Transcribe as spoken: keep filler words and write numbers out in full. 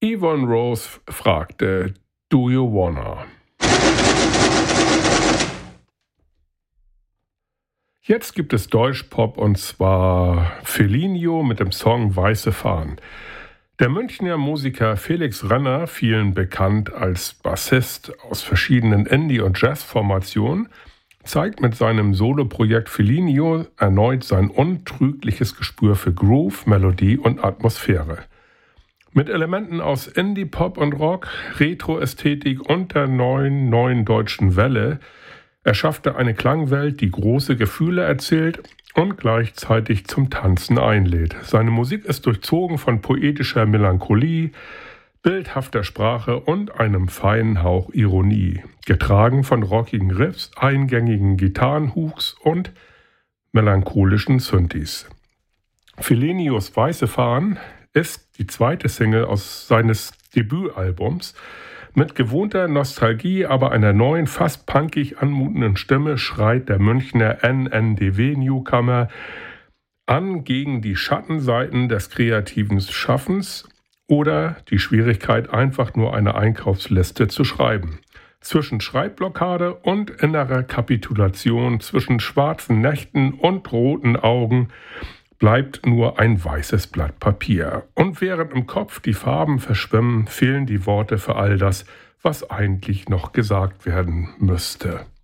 Yvonne Rose fragte, Do you wanna? Jetzt gibt es Deutschpop und zwar Felinio mit dem Song Weiße Fahnen. Der Münchner Musiker Felix Renner, vielen bekannt als Bassist aus verschiedenen Indie- und Jazzformationen, zeigt mit seinem Soloprojekt Felinio erneut sein untrügliches Gespür für Groove, Melodie und Atmosphäre. Mit Elementen aus Indie, Pop und Rock, Retro-Ästhetik und der neuen, neuen deutschen Welle erschafft er eine Klangwelt, die große Gefühle erzählt und gleichzeitig zum Tanzen einlädt. Seine Musik ist durchzogen von poetischer Melancholie, bildhafter Sprache und einem feinen Hauch Ironie, getragen von rockigen Riffs, eingängigen Gitarrenhooks und melancholischen Synthes. Felinios Weiße Fahnen ist die zweite Single aus seines Debütalbums. Mit gewohnter Nostalgie, aber einer neuen, fast punkig anmutenden Stimme schreit der Münchner N N D W-Newcomer an gegen die Schattenseiten des kreativen Schaffens oder die Schwierigkeit, einfach nur eine Einkaufsliste zu schreiben. Zwischen Schreibblockade und innerer Kapitulation, zwischen schwarzen Nächten und roten Augen bleibt nur ein weißes Blatt Papier. Und während im Kopf die Farben verschwimmen, fehlen die Worte für all das, was eigentlich noch gesagt werden müsste.